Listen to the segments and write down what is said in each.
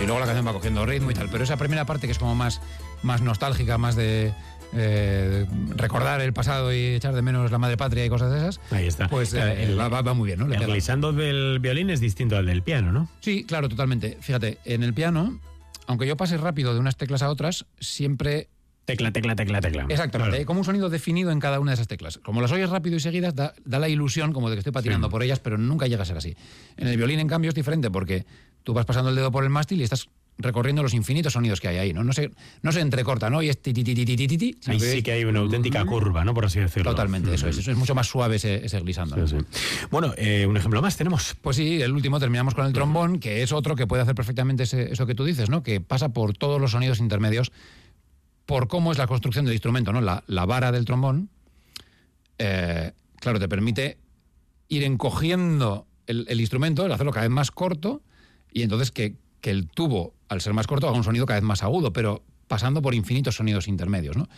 luego la canción va cogiendo ritmo y tal. Pero esa primera parte que es como más nostálgica, más de recordar el pasado y echar de menos la madre patria y cosas de esas. Ahí está. Pues va muy bien, ¿no? El glissando del violín es distinto al del piano, ¿no? Sí, claro, totalmente. Fíjate, en el piano, aunque yo pase rápido de unas teclas a otras, siempre... Tecla. Exactamente, Claro. hay como un sonido definido en cada una de esas teclas. Como las oyes rápido y seguidas, da la ilusión como de que estoy patinando por ellas, pero nunca llega a ser así. En el violín, en cambio, es diferente porque tú vas pasando el dedo por el mástil y estás recorriendo los infinitos sonidos que hay ahí, ¿no? No se entrecorta, ¿no? Y es ti. Ahí sí que hay una auténtica curva, ¿no? Por así decirlo. Totalmente, eso es mucho más suave ese glissando, ¿no? Sí. Bueno, un ejemplo más tenemos. Pues sí, el último terminamos con el trombón, que es otro que puede hacer perfectamente eso que tú dices, ¿no? Que pasa por todos los sonidos intermedios, por cómo es la construcción del instrumento, ¿no? La vara del trombón, claro, te permite ir encogiendo el instrumento, el hacerlo cada vez más corto, y entonces que el tubo, al ser más corto, haga un sonido cada vez más agudo, pero pasando por infinitos sonidos intermedios, ¿no?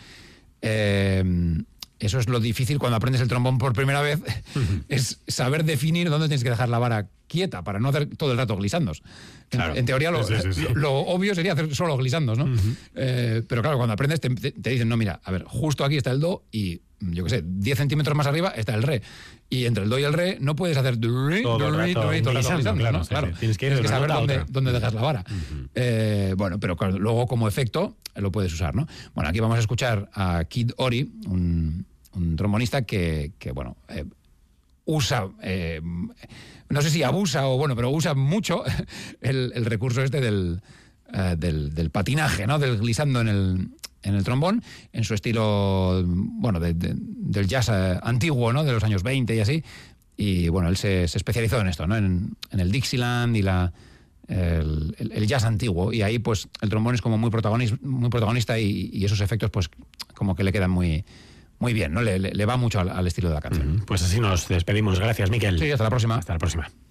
Eso es lo difícil cuando aprendes el trombón por primera vez, es saber definir dónde tienes que dejar la vara quieta para no hacer todo el rato glissandos. Claro. En teoría Sí. lo obvio sería hacer solo glissandos, ¿no? Pero claro, cuando aprendes te dicen, no, mira, a ver, justo aquí está el do y, yo qué sé, 10 centímetros más arriba está el re. Y entre el do y el re no puedes hacer todo el rato glisando, claro, ¿no? sí, Claro. sí. Tienes que saber otra. dónde dejas la vara. Bueno, pero claro, luego como efecto lo puedes usar, ¿no? Bueno, aquí vamos a escuchar a Kid Ory, un trombonista que bueno, usa, no sé si abusa o bueno, pero usa mucho el recurso este del patinaje, ¿no? Del glissando en el trombón, en su estilo, bueno, del jazz antiguo, ¿no? De los años 20 y así. Y bueno, él se especializó en esto, ¿no? En el Dixieland y el jazz antiguo. Y ahí, pues, el trombón es como muy protagonista y esos efectos, pues, como que le quedan muy bien, ¿no? Le va mucho al estilo de la canción. Pues así nos despedimos. Gracias, Miquel. Sí, hasta la próxima. Hasta la próxima.